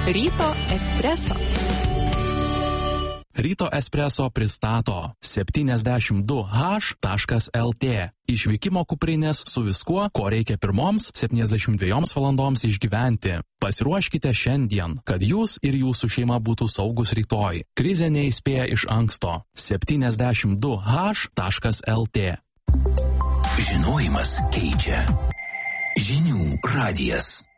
Ryto espreso. Ryto espreso pristato 72h.lt. Išvykimo kuprinės su viskuo, ko reikia pirmoms 72 valandoms išgyventi. Pasiruoškite šiandien, kad jūs ir jūsų šeima būtų saugus rytoj. Krizė neįspėja iš anksto. 72h.lt. Žinojimas keičia. Žinių radijas.